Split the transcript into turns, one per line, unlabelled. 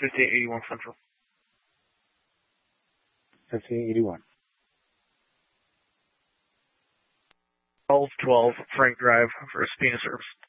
5881 Central.
5881.
1212 Frank Drive for Espina Service.